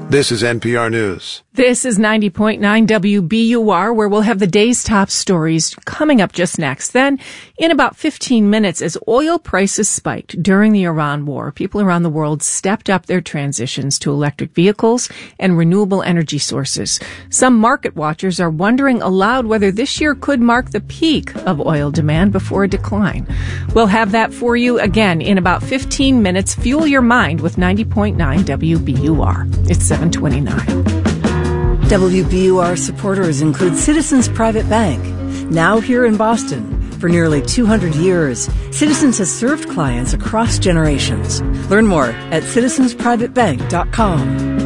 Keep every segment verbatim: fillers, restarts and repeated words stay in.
This is N P R News. This is ninety point nine W B U R, where we'll have the day's top stories coming up just next. Then, in about fifteen minutes, as oil prices spiked during the Iran war, people around the world stepped up their transitions to electric vehicles and renewable energy sources. Some market watchers are wondering aloud whether this year could mark the peak of oil demand before a decline. We'll have that for you again in about fifteen minutes. Fuel your mind with ninety point nine W B U R. It's seven twenty-nine. W B U R supporters include Citizens Private Bank, now here in Boston. For nearly two hundred years, Citizens has served clients across generations. Learn more at citizens private bank dot com.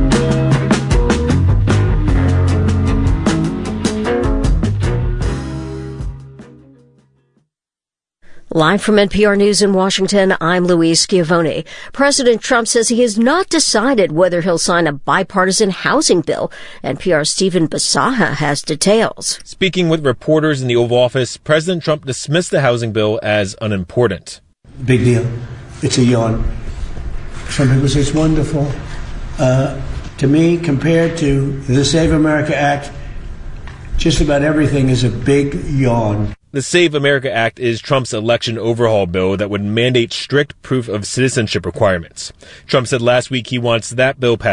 Live from N P R News in Washington, I'm Louise Schiavone. President Trump says he has not decided whether he'll sign a bipartisan housing bill. N P R's Stephen Basaha has details. Speaking with reporters in the Oval Office, President Trump dismissed the housing bill as unimportant. Big deal. It's a yawn. Some people say it's wonderful. Uh, to me, compared to the Save America Act, just about everything is a big yawn. The Save America Act is Trump's election overhaul bill that would mandate strict proof of citizenship requirements. Trump said last week he wants that bill passed